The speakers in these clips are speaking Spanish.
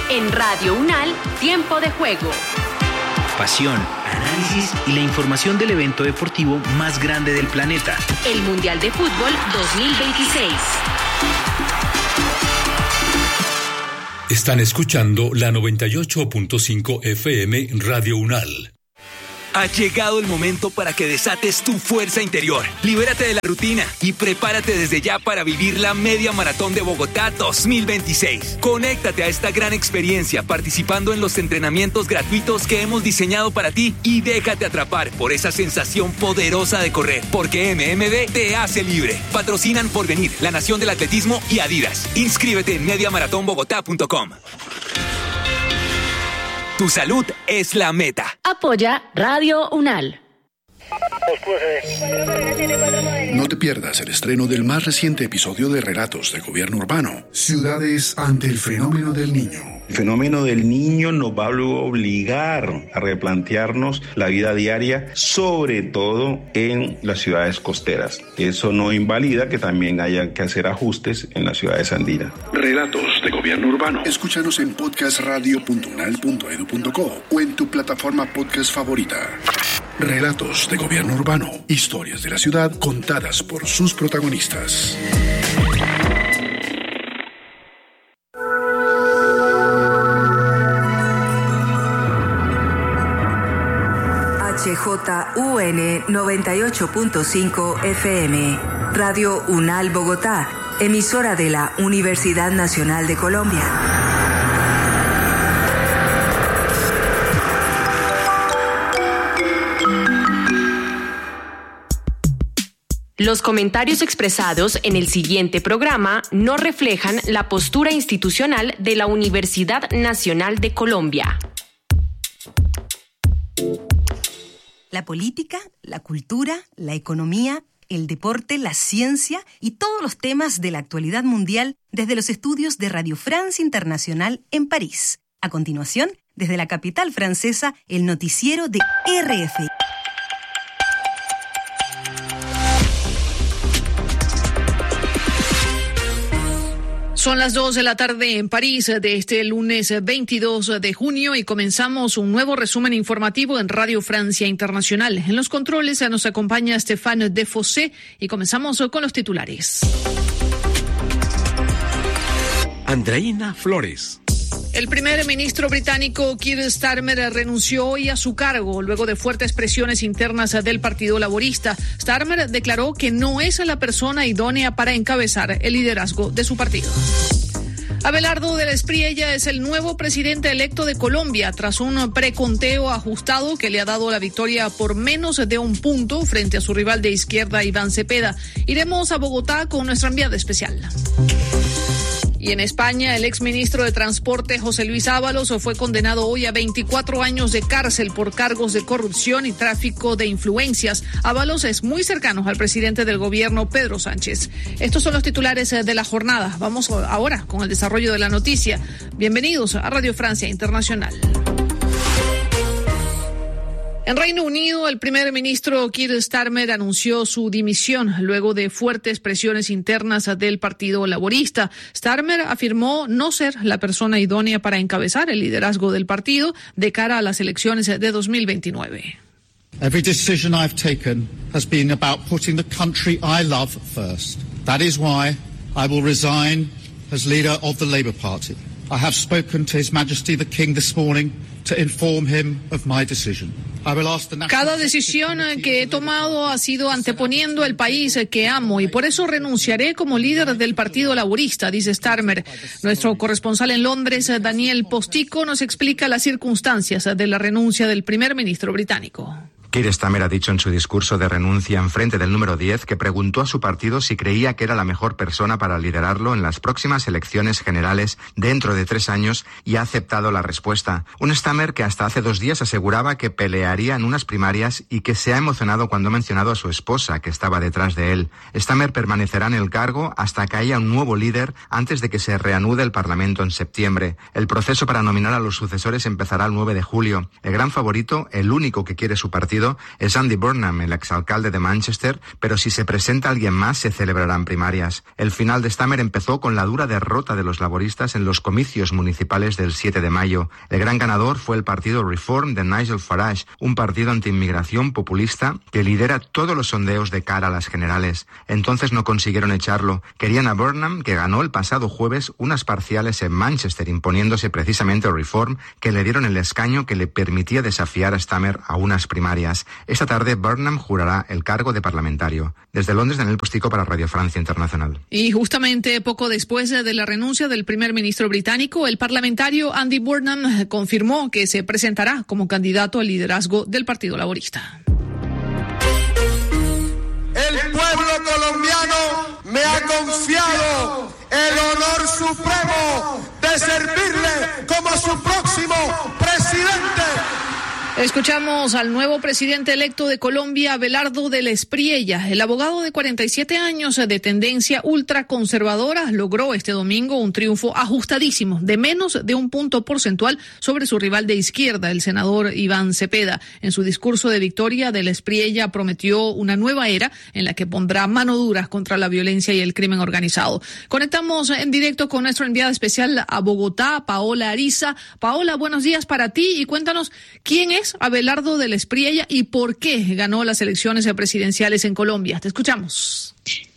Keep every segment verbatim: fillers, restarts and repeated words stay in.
En Radio UNAL, Tiempo de Juego. Pasión, análisis y la información del evento deportivo más grande del planeta. El Mundial de Fútbol dos mil veintiséis. Están escuchando la noventa y ocho punto cinco F M Radio UNAL. Ha llegado el momento para que desates tu fuerza interior. Libérate de la rutina y prepárate desde ya para vivir la Media Maratón de Bogotá dos mil veintiséis. Conéctate a esta gran experiencia participando en los entrenamientos gratuitos que hemos diseñado para ti y déjate atrapar por esa sensación poderosa de correr, porque M M D te hace libre. Patrocinan Porvenir, La Nación del Atletismo y Adidas. Inscríbete en media maratón bogotá punto com. Tu salud es la meta. Apoya Radio UNAL. No te pierdas el estreno del más reciente episodio de Relatos de Gobierno Urbano, Ciudades ante el fenómeno del niño. El fenómeno del niño nos va a obligar a replantearnos la vida diaria, sobre todo en las ciudades costeras. Eso no invalida que también haya que hacer ajustes en las ciudades andinas. Relatos de Gobierno Urbano. Escúchanos en podcast radio punto unal punto edu punto co o en tu plataforma podcast favorita. Relatos de Gobierno Urbano. Historias de la ciudad contadas por sus protagonistas. H J U N noventa y ocho punto cinco F M, Radio UNAL Bogotá, emisora de la Universidad Nacional de Colombia. Los comentarios expresados en el siguiente programa no reflejan la postura institucional de la Universidad Nacional de Colombia. La política, la cultura, la economía, el deporte, la ciencia y todos los temas de la actualidad mundial desde los estudios de Radio France Internacional en París. A continuación, desde la capital francesa, el noticiero de R F I. Son las dos de la tarde en París de este lunes veintidós de junio y comenzamos un nuevo resumen informativo en Radio Francia Internacional. En los controles nos acompaña Stéphane Defossé y comenzamos con los titulares. Andreina Flores. El primer ministro británico Keir Starmer renunció hoy a su cargo luego de fuertes presiones internas del Partido Laborista. Starmer declaró que no es la persona idónea para encabezar el liderazgo de su partido. Abelardo de la Espriella es el nuevo presidente electo de Colombia tras un preconteo ajustado que le ha dado la victoria por menos de un punto frente a su rival de izquierda Iván Cepeda. Iremos a Bogotá con nuestra enviada especial. Y en España, el exministro de Transporte José Luis Ábalos fue condenado hoy a veinticuatro años de cárcel por cargos de corrupción y tráfico de influencias. Ábalos es muy cercano al presidente del gobierno, Pedro Sánchez. Estos son los titulares de la jornada. Vamos ahora con el desarrollo de la noticia. Bienvenidos a Radio Francia Internacional. En Reino Unido, el primer ministro Keir Starmer anunció su dimisión luego de fuertes presiones internas del Partido Laborista. Starmer afirmó no ser la persona idónea para encabezar el liderazgo del partido de cara a las elecciones de dos mil veintinueve. Every decision I've taken has been about putting the country I love first. That is why I will resign as leader of the Labour Party. I have spoken to His Majesty the King this morning to inform him of my decision. Cada decisión que he tomado ha sido anteponiendo el país que amo y por eso renunciaré como líder del Partido Laborista, dice Starmer. Nuestro corresponsal en Londres, Daniel Postico, nos explica las circunstancias de la renuncia del primer ministro británico. Keir Starmer ha dicho en su discurso de renuncia en frente del número diez que preguntó a su partido si creía que era la mejor persona para liderarlo en las próximas elecciones generales dentro de tres años y ha aceptado la respuesta. Un Starmer que hasta hace dos días aseguraba que pelearía en unas primarias y que se ha emocionado cuando ha mencionado a su esposa que estaba detrás de él. Starmer permanecerá en el cargo hasta que haya un nuevo líder antes de que se reanude el Parlamento en septiembre. El proceso para nominar a los sucesores empezará el nueve de julio. El gran favorito, el único que quiere su partido, partido es Andy Burnham, el exalcalde de Manchester, pero si se presenta alguien más se celebrarán primarias. El final de Starmer empezó con la dura derrota de los laboristas en los comicios municipales del siete de mayo. El gran ganador fue el partido Reform de Nigel Farage, un partido antiinmigración populista que lidera todos los sondeos de cara a las generales. Entonces no consiguieron echarlo. Querían a Burnham, que ganó el pasado jueves unas parciales en Manchester, imponiéndose precisamente a Reform, que le dieron el escaño que le permitía desafiar a Starmer a unas primarias. Esta tarde Burnham jurará el cargo de parlamentario. Desde Londres, Daniel Postico para Radio Francia Internacional. Y justamente poco después de la renuncia del primer ministro británico, el parlamentario Andy Burnham confirmó que se presentará como candidato al liderazgo del Partido Laborista. El pueblo colombiano me ha confiado el honor supremo de servirle como su próximo presidente. Escuchamos al nuevo presidente electo de Colombia, Abelardo de la Espriella. El abogado de cuarenta y siete años de tendencia ultraconservadora logró este domingo un triunfo ajustadísimo de menos de un punto porcentual sobre su rival de izquierda, el senador Iván Cepeda. En su discurso de victoria, de la Espriella prometió una nueva era en la que pondrá mano dura contra la violencia y el crimen organizado. Conectamos en directo con nuestra enviada especial a Bogotá, Paola Ariza. Paola, buenos días para ti y cuéntanos quién es Abelardo de la Espriella y por qué ganó las elecciones presidenciales en Colombia. Te escuchamos.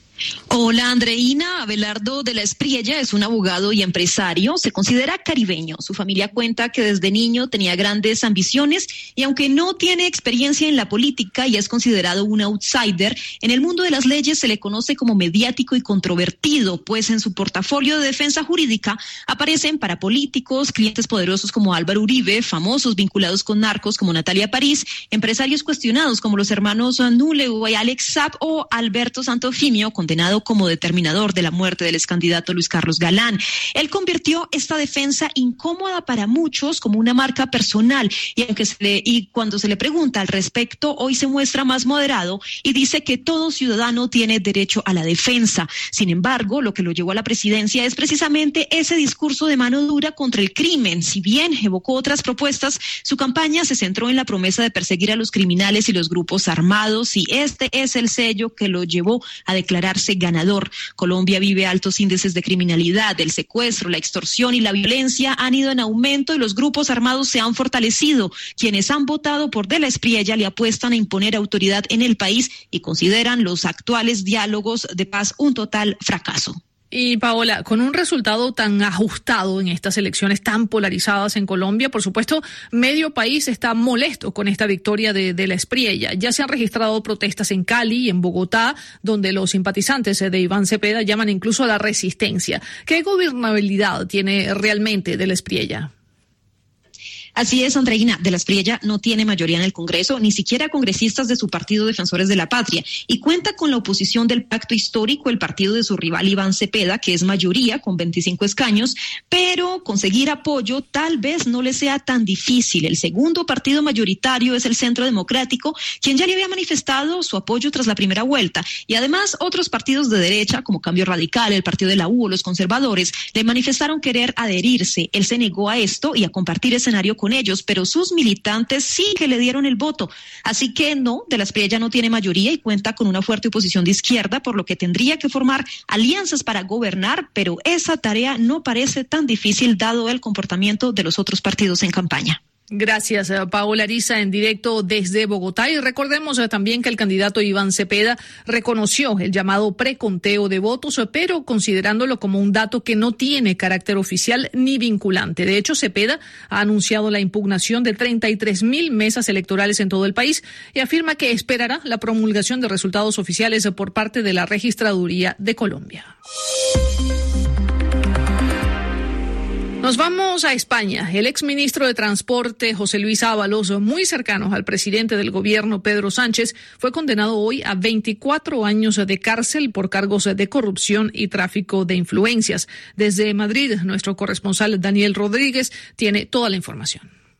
Hola Andreina, Abelardo de la Espriella es un abogado y empresario, se considera caribeño. Su familia cuenta que desde niño tenía grandes ambiciones y aunque no tiene experiencia en la política y es considerado un outsider, en el mundo de las leyes se le conoce como mediático y controvertido, pues en su portafolio de defensa jurídica aparecen para políticos, clientes poderosos como Álvaro Uribe, famosos vinculados con narcos como Natalia París, empresarios cuestionados como los hermanos Nuleu y Alex Saab o Alberto Santofimio, con condenado como determinador de la muerte del excandidato Luis Carlos Galán. Él convirtió esta defensa incómoda para muchos como una marca personal y aunque se le, y cuando se le pregunta al respecto, hoy se muestra más moderado y dice que todo ciudadano tiene derecho a la defensa. Sin embargo, lo que lo llevó a la presidencia es precisamente ese discurso de mano dura contra el crimen. Si bien evocó otras propuestas, su campaña se centró en la promesa de perseguir a los criminales y los grupos armados y este es el sello que lo llevó a declararse ganador. Colombia vive altos índices de criminalidad, el secuestro, la extorsión y la violencia han ido en aumento y los grupos armados se han fortalecido. Quienes han votado por De la Espriella le apuestan a imponer autoridad en el país y consideran los actuales diálogos de paz un total fracaso. Y Paola, con un resultado tan ajustado en estas elecciones tan polarizadas en Colombia, por supuesto, medio país está molesto con esta victoria de, de la Espriella. Ya se han registrado protestas en Cali y en Bogotá, donde los simpatizantes de Iván Cepeda llaman incluso a la resistencia. ¿Qué gobernabilidad tiene realmente de la Espriella? Así es, Andreina, de la Espriella no tiene mayoría en el Congreso, ni siquiera congresistas de su partido Defensores de la Patria, y cuenta con la oposición del pacto histórico, el partido de su rival Iván Cepeda, que es mayoría con veinticinco escaños, pero conseguir apoyo tal vez no le sea tan difícil. El segundo partido mayoritario es el Centro Democrático, quien ya le había manifestado su apoyo tras la primera vuelta, y además otros partidos de derecha, como Cambio Radical, el partido de la U o los conservadores, le manifestaron querer adherirse. Él se negó a esto y a compartir escenario con ellos, pero sus militantes sí que le dieron el voto. Así que no, de la Espriella no tiene mayoría y cuenta con una fuerte oposición de izquierda, por lo que tendría que formar alianzas para gobernar, pero esa tarea no parece tan difícil dado el comportamiento de los otros partidos en campaña. Gracias, Paola Ariza, en directo desde Bogotá. Y recordemos también que el candidato Iván Cepeda reconoció el llamado preconteo de votos, pero considerándolo como un dato que no tiene carácter oficial ni vinculante. De hecho, Cepeda ha anunciado la impugnación de treinta y tres mil mesas electorales en todo el país y afirma que esperará la promulgación de resultados oficiales por parte de la Registraduría de Colombia. Nos vamos a España. El exministro de Transporte, José Luis Ábalos, muy cercano al presidente del gobierno, Pedro Sánchez, fue condenado hoy a veinticuatro años de cárcel por cargos de corrupción y tráfico de influencias. Desde Madrid, nuestro corresponsal Daniel Rodríguez tiene toda la información.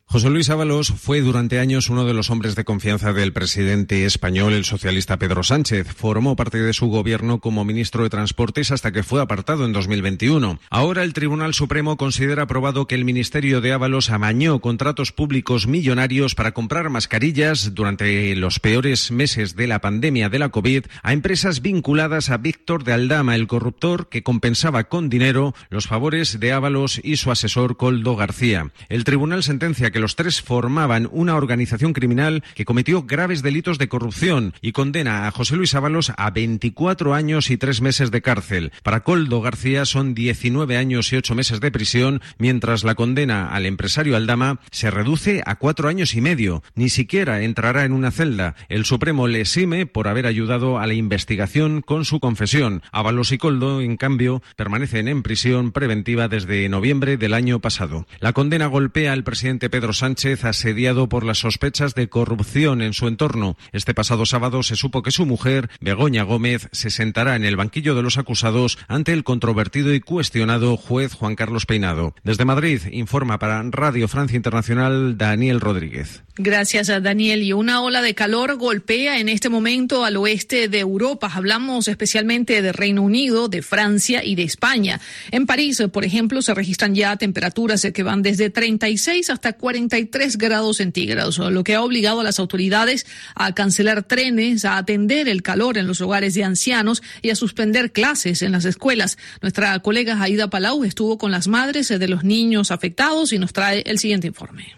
José Luis Ábalos fue durante años uno de los hombres de confianza del presidente español, el socialista Pedro Sánchez. Formó parte de su gobierno como ministro de Transportes hasta que fue apartado en dos mil veintiuno. Ahora el Tribunal Supremo considera probado que el ministerio de Ábalos amañó contratos públicos millonarios para comprar mascarillas durante los peores meses de la pandemia de la COVID a empresas vinculadas a Víctor de Aldama, el corruptor que compensaba con dinero los favores de Ábalos y su asesor Koldo García. El tribunal sentencia que los tres formaban una organización criminal que cometió graves delitos de corrupción y condena a José Luis Ábalos a veinticuatro años y tres meses de cárcel. Para Koldo García son diecinueve años y ocho meses de prisión, mientras la condena al empresario Aldama se reduce a cuatro años y medio. Ni siquiera entrará en una celda. El Supremo le exime por haber ayudado a la investigación con su confesión. Ábalos y Koldo, en cambio, permanecen en prisión preventiva desde noviembre del año pasado. La condena golpea al presidente Pedro Sánchez, asediado por las sospechas de corrupción en su entorno. Este pasado sábado se supo que su mujer, Begoña Gómez, se sentará en el banquillo de los acusados ante el controvertido y cuestionado juez Juan Carlos Peinado. Desde Madrid, informa para Radio Francia Internacional Daniel Rodríguez. Gracias a Daniel. Y una ola de calor golpea en este momento al oeste de Europa. Hablamos especialmente de Reino Unido, de Francia y de España. En París, por ejemplo, se registran ya temperaturas que van desde treinta y seis hasta cuarenta y tres grados centígrados, lo que ha obligado a las autoridades a cancelar trenes, a atender el calor en los hogares de ancianos y a suspender clases en las escuelas. Nuestra colega Aida Palau estuvo con las madres de los niños afectados y nos trae el siguiente informe.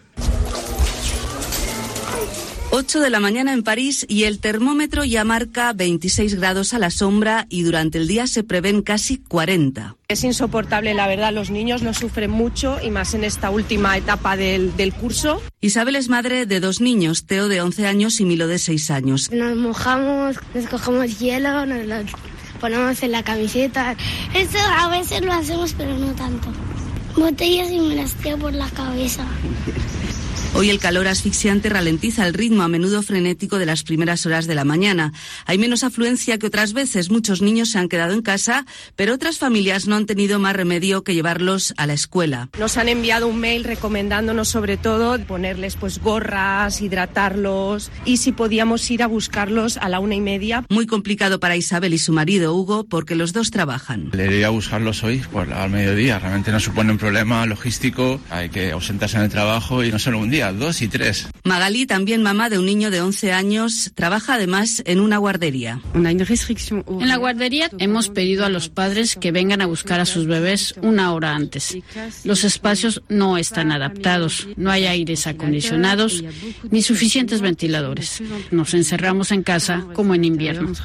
ocho de la mañana en París y el termómetro ya marca veintiséis grados a la sombra y durante el día se prevén casi cuarenta. Es insoportable, la verdad, los niños lo sufren mucho y más en esta última etapa del, del curso. Isabel es madre de dos niños, Teo de once años y Milo de seis años. Nos mojamos, nos cogemos hielo, nos lo ponemos en la camiseta. Esto a veces lo hacemos, pero no tanto. Botellas y me las tiro por la cabeza. Hoy el calor asfixiante ralentiza el ritmo a menudo frenético de las primeras horas de la mañana. Hay menos afluencia que otras veces. Muchos niños se han quedado en casa, pero otras familias no han tenido más remedio que llevarlos a la escuela. Nos han enviado un mail recomendándonos sobre todo ponerles pues gorras, hidratarlos y si podíamos ir a buscarlos a la una y media. Muy complicado para Isabel y su marido Hugo porque los dos trabajan. Le iré a buscarlos hoy por al mediodía. Realmente no supone un problema logístico. Hay que ausentarse en el trabajo y no solo un día. Dos y tres. Magalí, también mamá de un niño de once años, trabaja además en una guardería. En la guardería hemos pedido a los padres que vengan a buscar a sus bebés una hora antes. Los espacios no están adaptados, no hay aires acondicionados ni suficientes ventiladores. Nos encerramos en casa como en invierno.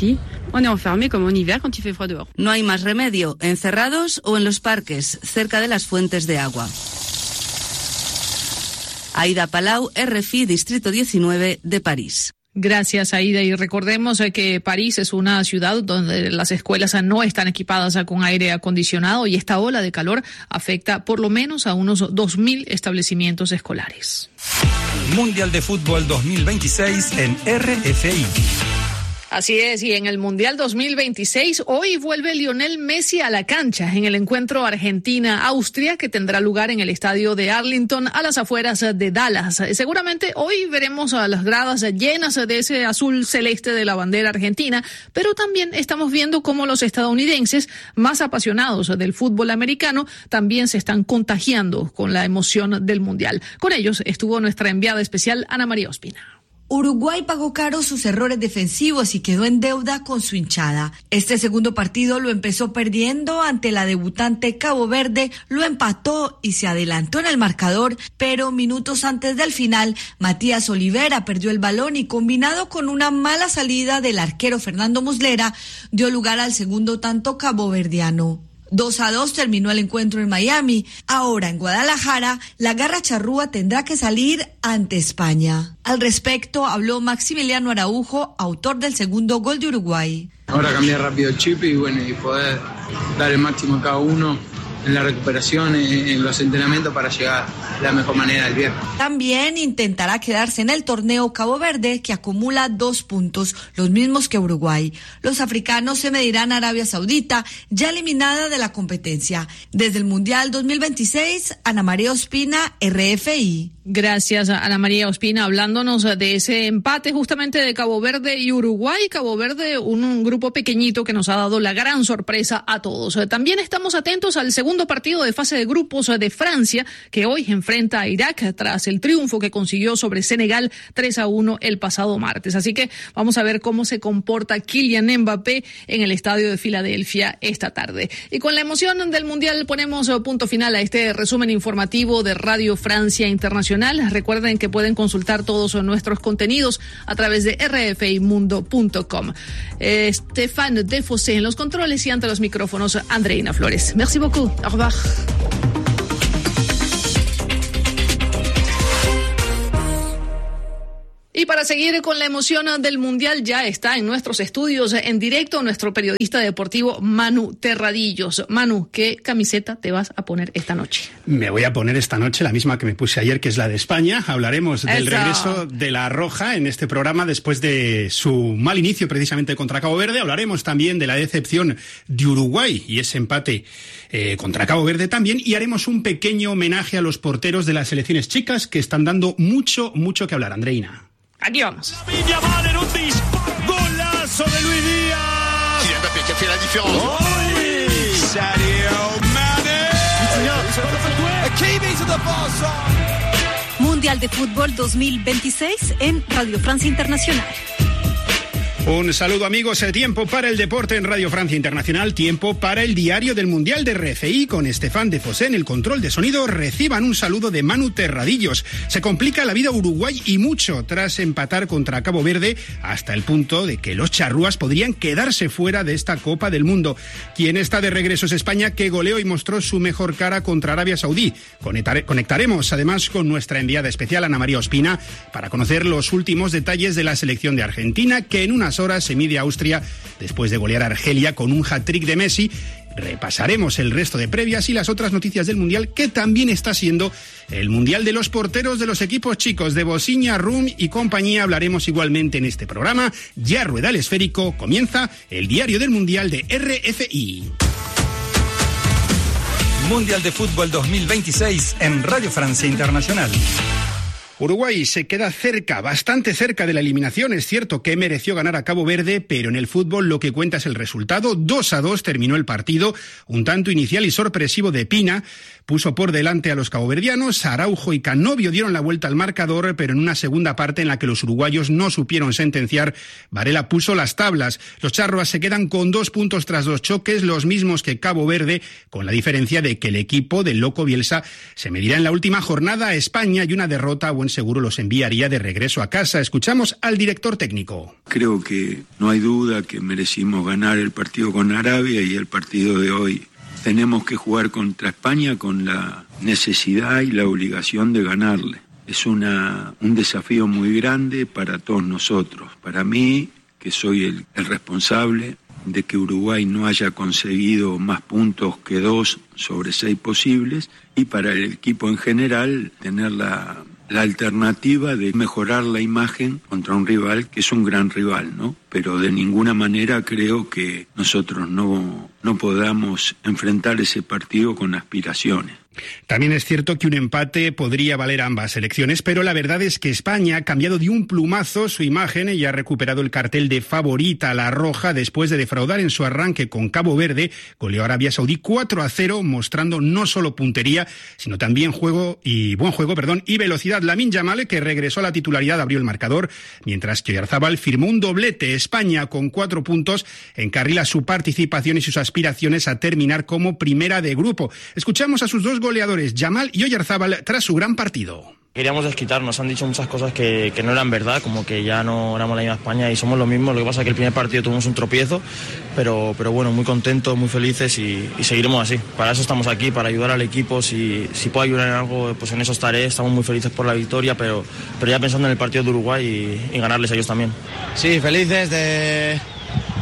No hay más remedio, encerrados o en los parques, cerca de las fuentes de agua. Aida Palau, R F I, Distrito diecinueve de París. Gracias, Aida. Y recordemos que París es una ciudad donde las escuelas no están equipadas con aire acondicionado y esta ola de calor afecta por lo menos a unos dos mil establecimientos escolares. Mundial de Fútbol dos mil veintiséis en R F I. Así es, y en el Mundial dos mil veintiséis, hoy vuelve Lionel Messi a la cancha en el encuentro Argentina-Austria que tendrá lugar en el estadio de Arlington a las afueras de Dallas. Seguramente hoy veremos a las gradas llenas de ese azul celeste de la bandera argentina, pero también estamos viendo cómo los estadounidenses más apasionados del fútbol americano también se están contagiando con la emoción del Mundial. Con ellos estuvo nuestra enviada especial Ana María Ospina. Uruguay pagó caro sus errores defensivos y quedó en deuda con su hinchada. Este segundo partido lo empezó perdiendo ante la debutante Cabo Verde, lo empató y se adelantó en el marcador, pero minutos antes del final, Matías Olivera perdió el balón y combinado con una mala salida del arquero Fernando Muslera, dio lugar al segundo tanto caboverdiano. dos a dos terminó el encuentro en Miami. Ahora en Guadalajara, la garra charrúa tendrá que salir ante España. Al respecto habló Maximiliano Araujo, autor del segundo gol de Uruguay. Ahora cambiar rápido el chip y bueno, y poder dar el máximo a cada uno en la recuperación, en, en los entrenamientos para llegar de la mejor manera el viernes. También intentará quedarse en el torneo Cabo Verde, que acumula dos puntos, los mismos que Uruguay. Los africanos se medirán a Arabia Saudita, ya eliminada de la competencia. Desde el Mundial dos mil veintiséis, Ana María Ospina, R F I. Gracias, Ana María Ospina, hablándonos de ese empate justamente de Cabo Verde y Uruguay. Cabo Verde, un, un grupo pequeñito que nos ha dado la gran sorpresa a todos. También estamos atentos al segundo partido de fase de grupos de Francia, que hoy enfrenta a Irak tras el triunfo que consiguió sobre Senegal tres a uno el pasado martes. Así que vamos a ver cómo se comporta Kylian Mbappé en el estadio de Filadelfia esta tarde. Y con la emoción del Mundial ponemos punto final a este resumen informativo de Radio Francia Internacional. Recuerden que pueden consultar todos nuestros contenidos a través de r f i mundo punto com. Eh, Stéphane Defosé en los controles y ante los micrófonos Andreina Flores. Merci beaucoup. Au revoir. Y para seguir con la emoción del Mundial, ya está en nuestros estudios en directo nuestro periodista deportivo Manu Terradillos. Manu, ¿qué camiseta te vas a poner esta noche? Me voy a poner esta noche la misma que me puse ayer, que es la de España. Hablaremos del Eso. regreso de la Roja en este programa después de su mal inicio precisamente contra Cabo Verde. Hablaremos también de la decepción de Uruguay y ese empate eh, contra Cabo Verde también. Y haremos un pequeño homenaje a los porteros de las selecciones chicas que están dando mucho, mucho que hablar. Andreina. Aquí vamos. Golazo de Luis Díaz. Kylian Mbappé qui a fait la différence. Oh, Sadio Mané. Hakimi to the far side. Mundial de Fútbol dos mil veintiséis en Radio Francia Internacional. Un saludo, amigos. Tiempo para el deporte en Radio Francia Internacional. Tiempo para el diario del Mundial de R F I con Stéphane Defosé en el control de sonido. Reciban un saludo de Manu Terradillos. Se complica la vida Uruguay y mucho tras empatar contra Cabo Verde hasta el punto de que los charrúas podrían quedarse fuera de esta Copa del Mundo. Quien está de regreso es España, que goleó y mostró su mejor cara contra Arabia Saudí. Conectaremos además con nuestra enviada especial Ana María Ospina para conocer los últimos detalles de la selección de Argentina, que en unas horas se mide a Austria después de golear a Argelia con un hat-trick de Messi. Repasaremos el resto de previas y las otras noticias del Mundial, que también está siendo el Mundial de los porteros de los equipos chicos de Bosiña, Rum y compañía. Hablaremos igualmente en este programa. Ya rueda el esférico, comienza el diario del Mundial de R F I. Mundial de Fútbol dos mil veintiséis en Radio Francia Internacional. Uruguay se queda cerca, bastante cerca de la eliminación. Es cierto que mereció ganar a Cabo Verde, pero en el fútbol lo que cuenta es el resultado. dos a dos terminó el partido. Un tanto inicial y sorpresivo de Pina puso por delante a los caboverdianos. Araujo y Canovio dieron la vuelta al marcador, pero en una segunda parte en la que los uruguayos no supieron sentenciar, Varela puso las tablas. Los charruas se quedan con dos puntos tras dos choques, los mismos que Cabo Verde, con la diferencia de que el equipo del Loco Bielsa se medirá en la última jornada a España, y una derrota buen seguro los enviaría de regreso a casa. Escuchamos al director técnico. Creo que no hay duda que merecimos ganar el partido con Arabia y el partido de hoy. Tenemos que jugar contra España con la necesidad y la obligación de ganarle. Es una, un desafío muy grande para todos nosotros. Para mí, que soy el, el responsable de que Uruguay no haya conseguido más puntos que dos sobre seis posibles, y para el equipo en general tener la, la alternativa de mejorar la imagen contra un rival que es un gran rival, ¿no? Pero de ninguna manera creo que nosotros no, no podamos enfrentar ese partido con aspiraciones. También es cierto que un empate podría valer a ambas selecciones, pero la verdad es que España ha cambiado de un plumazo su imagen y ha recuperado el cartel de favorita a la roja después de defraudar en su arranque con Cabo Verde. Goleó a Arabia Saudí cuatro a cero, mostrando no solo puntería, sino también juego y buen juego, perdón, y velocidad. Lamine Yamal, que regresó a la titularidad, abrió el marcador, mientras que Oyarzabal firmó un doblete. España, con cuatro puntos, encarrila su participación y sus aspiraciones a terminar como primera de grupo. Escuchamos a sus dos goleadores, Yamal y Oyarzabal, tras su gran partido. Queríamos desquitarnos, han dicho muchas cosas que, que no eran verdad, como que ya no éramos la misma España y somos lo mismo. Lo que pasa es que el primer partido tuvimos un tropiezo, pero, pero bueno, muy contentos, muy felices y, y seguiremos así. Para eso estamos aquí, para ayudar al equipo. Si, si puedo ayudar en algo, pues en eso estaré. Estamos muy felices por la victoria, pero, pero ya pensando en el partido de Uruguay y, y ganarles a ellos también. Sí, felices de,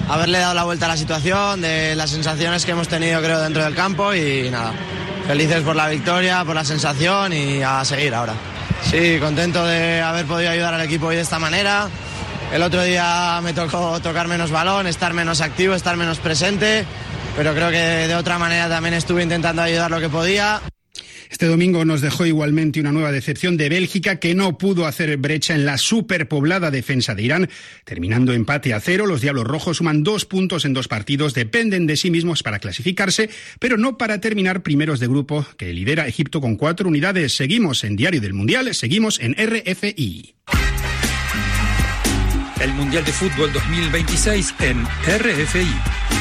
haberle dado la vuelta a la situación, de las sensaciones que hemos tenido creo dentro del campo y nada, felices por la victoria, por la sensación y a seguir ahora. Sí, contento de haber podido ayudar al equipo hoy de esta manera. El otro día me tocó tocar menos balón, estar menos activo, estar menos presente, pero creo que de otra manera también estuve intentando ayudar lo que podía. Este domingo nos dejó igualmente una nueva decepción de Bélgica, que no pudo hacer brecha en la superpoblada defensa de Irán. Terminando empate a cero, los Diablos Rojos suman dos puntos en dos partidos, dependen de sí mismos para clasificarse, pero no para terminar primeros de grupo, que lidera Egipto con cuatro unidades. Seguimos en Diario del Mundial, seguimos en R F I. El Mundial de Fútbol dos mil veintiséis en R F I.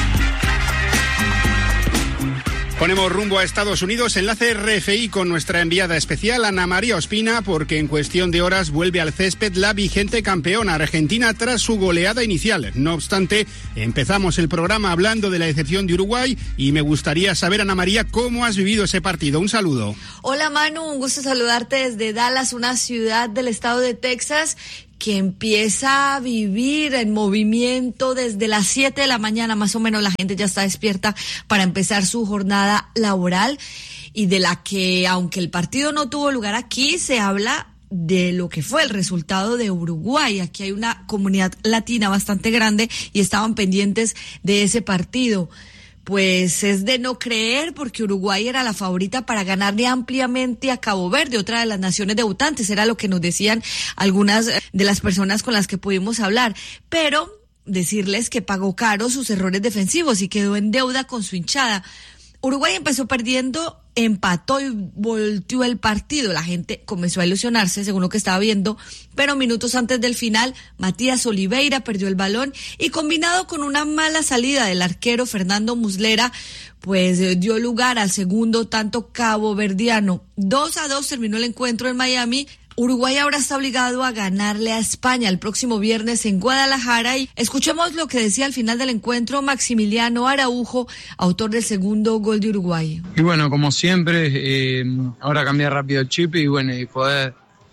Ponemos rumbo a Estados Unidos, enlace R F I con nuestra enviada especial Ana María Ospina, porque en cuestión de horas vuelve al césped la vigente campeona Argentina tras su goleada inicial. No obstante, empezamos el programa hablando de la decepción de Uruguay y me gustaría saber, Ana María, cómo has vivido ese partido. Un saludo. Hola Manu, un gusto saludarte desde Dallas, una ciudad del estado de Texas que empieza a vivir en movimiento desde las siete de la mañana, más o menos la gente ya está despierta para empezar su jornada laboral, y de la que, aunque el partido no tuvo lugar aquí, se habla de lo que fue el resultado de Uruguay. Aquí hay una comunidad latina bastante grande y estaban pendientes de ese partido. Pues es de no creer, porque Uruguay era la favorita para ganarle ampliamente a Cabo Verde, otra de las naciones debutantes, era lo que nos decían algunas de las personas con las que pudimos hablar. Pero decirles que pagó caro sus errores defensivos y quedó en deuda con su hinchada. Uruguay empezó perdiendo, empató y volteó el partido. La gente comenzó a ilusionarse según lo que estaba viendo, pero minutos antes del final, Matías Oliveira perdió el balón y, combinado con una mala salida del arquero Fernando Muslera, pues dio lugar al segundo tanto caboverdiano. Dos a dos terminó el encuentro en Miami. Uruguay ahora está obligado a ganarle a España el próximo viernes en Guadalajara. Y escuchemos lo que decía al final del encuentro Maximiliano Araujo, autor del segundo gol de Uruguay. Y bueno, como siempre, eh, ahora cambiar rápido el chip y bueno, y poder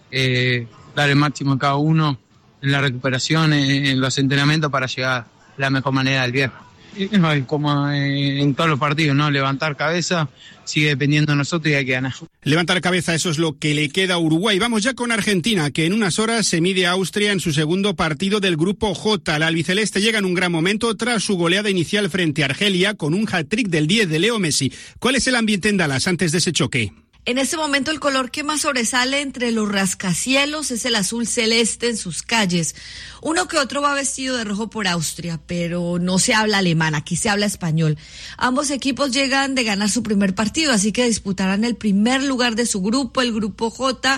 eh, dar el máximo a cada uno en la recuperación, en, en los entrenamientos, para llegar a la mejor manera del viernes. Y, como en todos los partidos, ¿no? Levantar cabeza, sigue dependiendo de nosotros y hay que ganar. Levantar cabeza, eso es lo que le queda a Uruguay. Vamos ya con Argentina, que en unas horas se mide a Austria en su segundo partido del Grupo J. La albiceleste llega en un gran momento tras su goleada inicial frente a Argelia con un hat-trick del diez de Leo Messi. ¿Cuál es el ambiente en Dallas antes de ese choque? En este momento el color que más sobresale entre los rascacielos es el azul celeste en sus calles. Uno que otro va vestido de rojo por Austria, pero no se habla alemán, aquí se habla español. Ambos equipos llegan de ganar su primer partido, así que disputarán el primer lugar de su grupo, el Grupo J.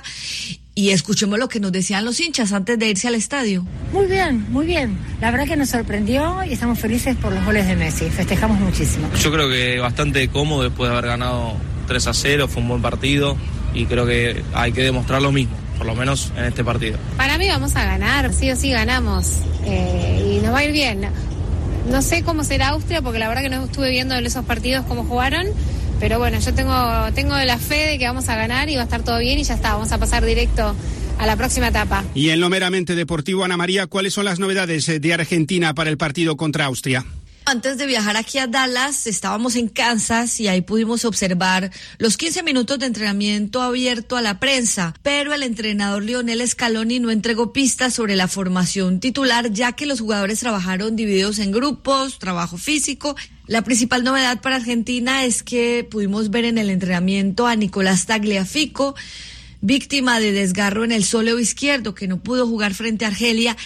Y escuchemos lo que nos decían los hinchas antes de irse al estadio. Muy bien, muy bien. La verdad que nos sorprendió y estamos felices por los goles de Messi. Festejamos muchísimo. Yo creo que bastante cómodo después de haber ganado tres a cero, fue un buen partido y creo que hay que demostrar lo mismo, por lo menos en este partido. Para mí vamos a ganar, sí o sí ganamos eh, y nos va a ir bien. No sé cómo será Austria, porque la verdad que no estuve viendo en esos partidos cómo jugaron, pero bueno, yo tengo, tengo la fe de que vamos a ganar y va a estar todo bien y ya está, vamos a pasar directo a la próxima etapa. Y en lo meramente deportivo, Ana María, ¿cuáles son las novedades de Argentina para el partido contra Austria? Antes de viajar aquí a Dallas, estábamos en Kansas y ahí pudimos observar los quince minutos de entrenamiento abierto a la prensa, pero el entrenador Lionel Scaloni no entregó pistas sobre la formación titular, ya que los jugadores trabajaron divididos en grupos, trabajo físico. La principal novedad para Argentina es que pudimos ver en el entrenamiento a Nicolás Tagliafico, víctima de desgarro en el sóleo izquierdo, que no pudo jugar frente a Argelia,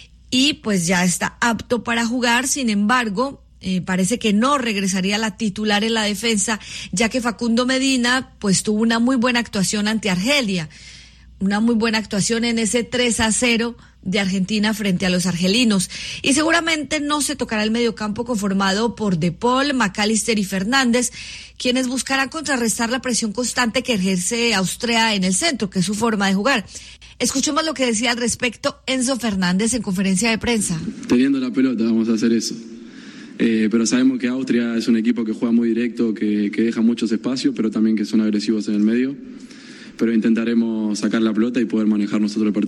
y pues ya está apto para jugar. Sin embargo, eh, parece que no regresaría a la titular en la defensa, ya que Facundo Medina pues tuvo una muy buena actuación ante Argelia, una muy buena actuación en ese tres a cero de Argentina frente a los argelinos. Y seguramente no se tocará el mediocampo conformado por De Paul, McAllister y Fernández, quienes buscarán contrarrestar la presión constante que ejerce Austria en el centro, que es su forma de jugar. Escuchemos lo que decía al respecto Enzo Fernández en conferencia de prensa. Teniendo la pelota vamos a hacer eso. Eh, pero sabemos que Austria es un equipo que juega muy directo, que, que deja muchos espacios, pero también que son agresivos en el medio. Pero intentaremos sacar la pelota y poder manejar nosotros el partido.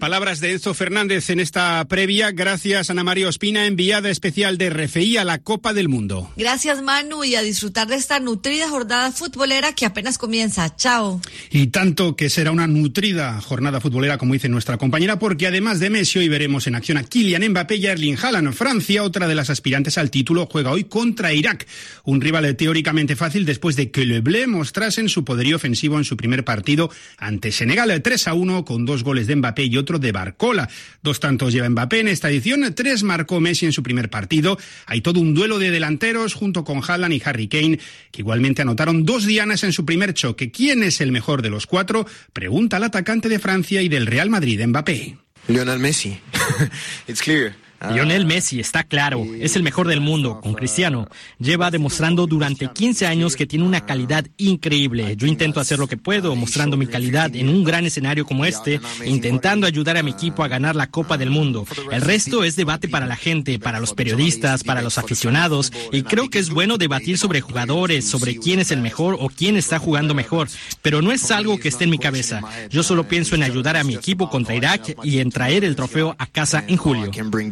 Palabras de Enzo Fernández en esta previa. Gracias, Ana María Ospina, enviada especial de R F I a la Copa del Mundo. Gracias, Manu, y a disfrutar de esta nutrida jornada futbolera que apenas comienza. Chao. Y tanto que será una nutrida jornada futbolera, como dice nuestra compañera, porque además de Messi, hoy veremos en acción a Kylian Mbappé y Erling Haaland. Francia, otra de las aspirantes al título, juega hoy contra Irak, un rival teóricamente fácil después de que Le Bleu mostrasen su poderío ofensivo en su primer partido ante Senegal, tres a uno, con dos goles de Mbappé y otro de Barcola. Dos tantos lleva Mbappé en esta edición, tres marcó Messi en su primer partido. Hay todo un duelo de delanteros junto con Haaland y Harry Kane, que igualmente anotaron dos dianas en su primer choque. ¿Quién es el mejor de los cuatro? Pregunta al atacante de Francia y del Real Madrid, Mbappé. Lionel Messi. It's clear. Lionel Messi, está claro, es el mejor del mundo, con Cristiano. Lleva demostrando durante quince años que tiene una calidad increíble. Yo intento hacer lo que puedo, mostrando mi calidad en un gran escenario como este, intentando ayudar a mi equipo a ganar la Copa del Mundo. El resto es debate para la gente, para los periodistas, para los aficionados, y creo que es bueno debatir sobre jugadores, sobre quién es el mejor o quién está jugando mejor, pero no es algo que esté en mi cabeza. Yo solo pienso en ayudar a mi equipo contra Irak y en traer el trofeo a casa en julio.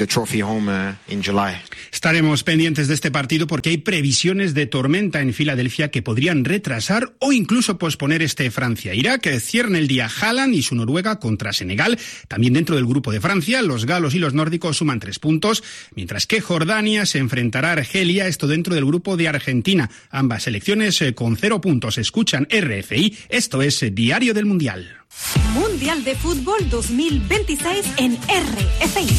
Estaremos pendientes de este partido porque hay previsiones de tormenta en Filadelfia que podrían retrasar o incluso posponer este Francia-Irak. Cierran el día Haaland y su Noruega contra Senegal. También dentro del grupo de Francia, los galos y los nórdicos suman tres puntos, mientras que Jordania se enfrentará a Argelia, esto dentro del grupo de Argentina. Ambas selecciones con cero puntos. Escuchan R F I, esto es Diario del Mundial. Mundial de Fútbol dos mil veintiséis en R F I.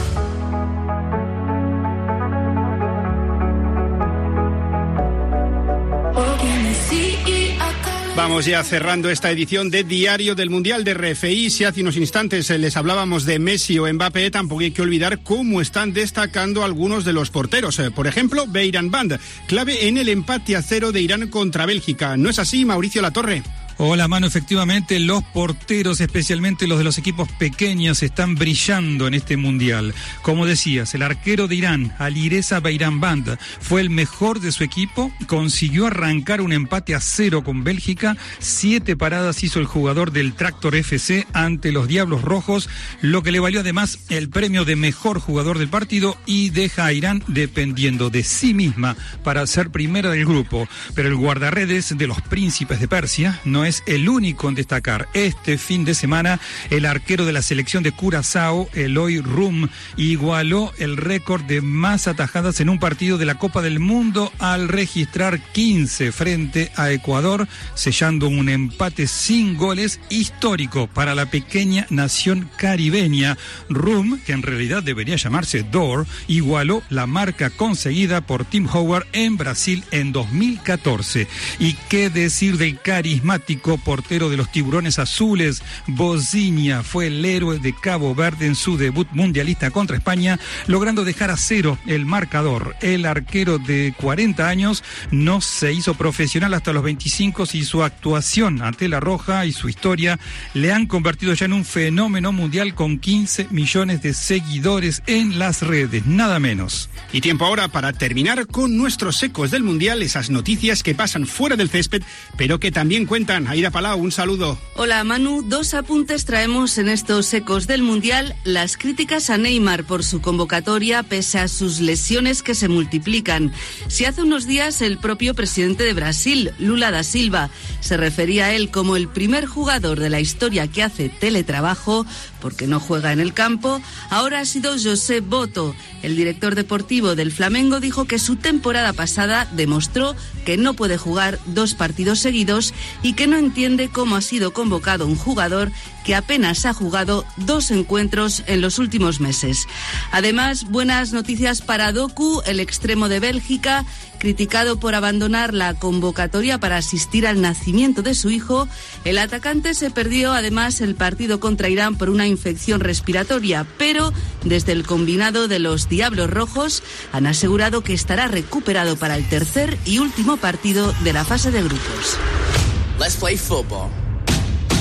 Vamos ya cerrando esta edición de Diario del Mundial de R F I. Si hace unos instantes les hablábamos de Messi o Mbappé, tampoco hay que olvidar cómo están destacando algunos de los porteros. Por ejemplo, Beiran Band, clave en el empate a cero de Irán contra Bélgica. ¿No es así, Mauricio Latorre? Hola, Manu, efectivamente los porteros, especialmente los de los equipos pequeños, están brillando en este Mundial. Como decías, el arquero de Irán, Alireza Beiranband, fue el mejor de su equipo, consiguió arrancar un empate a cero con Bélgica, siete paradas hizo el jugador del Tractor F C ante los Diablos Rojos, lo que le valió además el premio de mejor jugador del partido y deja a Irán dependiendo de sí misma para ser primera del grupo. Pero el guardarredes de los Príncipes de Persia no es el único en destacar. Este fin de semana, el arquero de la selección de Curazao, Eloy Rum, igualó el récord de más atajadas en un partido de la Copa del Mundo al registrar quince frente a Ecuador, sellando un empate sin goles histórico para la pequeña nación caribeña. Rum, que en realidad debería llamarse Dor, igualó la marca conseguida por Tim Howard en Brasil en dos mil catorce. Y qué decir del carismático portero de los Tiburones Azules, Bozinia, fue el héroe de Cabo Verde en su debut mundialista contra España, logrando dejar a cero el marcador. El arquero de cuarenta años no se hizo profesional hasta los veinticinco y su actuación ante la Roja y su historia le han convertido ya en un fenómeno mundial con quince millones de seguidores en las redes, nada menos. Y tiempo ahora para terminar con nuestros ecos del Mundial, esas noticias que pasan fuera del césped, pero que también cuentan. Aida Palau, un saludo. Hola, Manu. Dos apuntes traemos en estos ecos del Mundial. Las críticas a Neymar por su convocatoria pese a sus lesiones que se multiplican. Si hace unos días el propio presidente de Brasil, Lula da Silva, se refería a él como el primer jugador de la historia que hace teletrabajo porque no juega en el campo, ahora ha sido José Boto. El director deportivo del Flamengo dijo que su temporada pasada demostró que no puede jugar dos partidos seguidos y que no entiende cómo ha sido convocado un jugador que apenas ha jugado dos encuentros en los últimos meses. Además, buenas noticias para Doku, el extremo de Bélgica, criticado por abandonar la convocatoria para asistir al nacimiento de su hijo. El atacante se perdió además el partido contra Irán por una infección respiratoria, pero desde el combinado de los Diablos Rojos han asegurado que estará recuperado para el tercer y último partido de la fase de grupos. Let's play football.